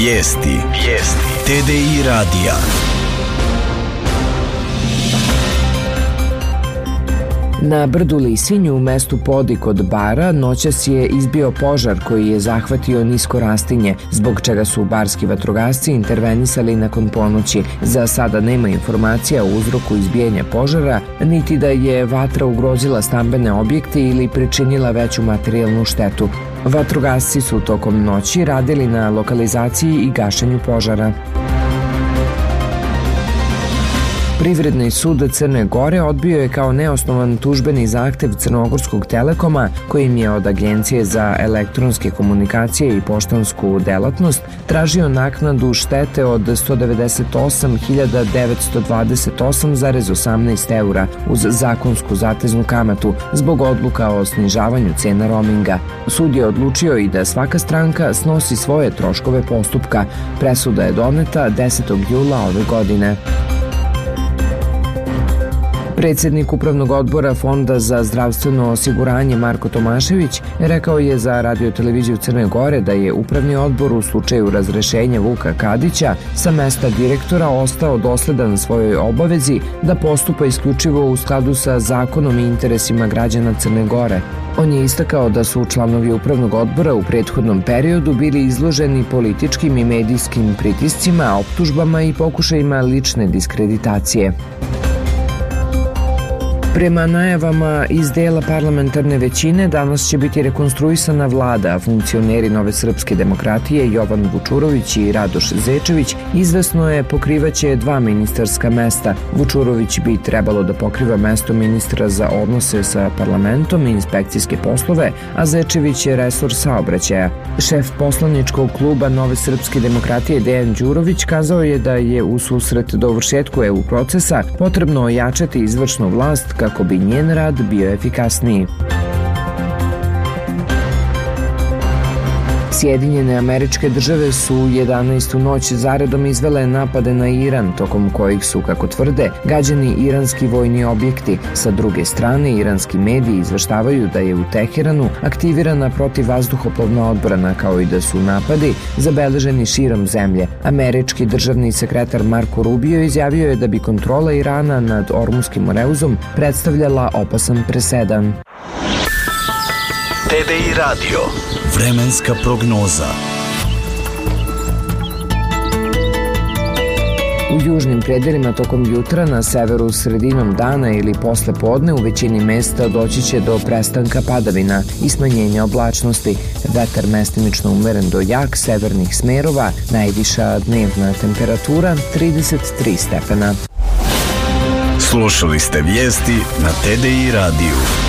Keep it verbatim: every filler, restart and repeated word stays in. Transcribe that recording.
Vijesti. Vijesti. T D I radija. Na brdu Lisinju u mestu Podi kod Bara noćas je izbio požar koji je zahvatio nisko rastinje, zbog čega su barski vatrogasci intervenisali nakon ponoći. Za sada nema informacija o uzroku izbijanja požara, niti da je vatra ugrozila stambene objekte ili pričinila veću materijalnu štetu. Vatrogasci su tokom noći radili na lokalizaciji i gašenju požara. Privredni sud Crne Gore odbio je kao neosnovan tužbeni zahtev Crnogorskog Telekoma, kojim je od Agencije za elektronske komunikacije i poštansku delatnost tražio naknadu štete od sto devedeset osam hiljada devetsto dvadeset osam zarez osamnaest eura uz zakonsku zateznu kamatu zbog odluka o snižavanju cena roaminga. Sud je odlučio i da svaka stranka snosi svoje troškove postupka. Presuda je doneta desetog jula ove godine. Predsjednik Upravnog odbora Fonda za zdravstveno osiguranje Marko Tomašević rekao je za Radio-televiziju Crne Gore da je Upravni odbor u slučaju razrešenja Vuka Kadića sa mesta direktora ostao dosledan svojoj obavezi da postupa isključivo u skladu sa zakonom i interesima građana Crne Gore. On je istakao da su članovi Upravnog odbora u prethodnom periodu bili izloženi političkim i medijskim pritiscima, optužbama i pokušajima lične diskreditacije. Prema najavama iz dela parlamentarne većine, danas će biti rekonstruisana vlada, a funkcioneri Nove srpske demokratije Jovan Vučurović i Radoš Zečević izvesno je pokrivaće dva ministarska mesta. Vučurović bi trebalo da pokriva mesto ministra za odnose sa parlamentom i inspekcijske poslove, a Zečević je resor saobraćaja. Šef poslaničkog kluba Nove srpske demokratije Dejan Đurović kazao je da je u susret dovršetku E U procesa potrebno ojačati izvršnu vlast kako bi njen rad bio efikasniji. Sjedinjene Američke Države su jedanaestu noć zaredom izvele napade na Iran, tokom kojih su, kako tvrde, gađani iranski vojni objekti. Sa druge strane, iranski mediji izveštavaju da je u Teheranu aktivirana protivvazduhoplovna odbrana, kao i da su napadi zabeleženi širom zemlje. Američki državni sekretar Marko Rubio izjavio je da bi kontrola Irana nad Ormuskim Moreuzom predstavljala opasan presedan. T D I radio. Vremenska prognoza. U južnim predelima tokom jutra, na severu sredinom dana ili posle podne u većini mesta doći će do prestanka padavina i smanjenja oblačnosti. Vetar mestimično umeren do jak severnih smerova, najviša dnevna temperatura trideset tri stepena. Slušali ste vijesti na T D I radiju.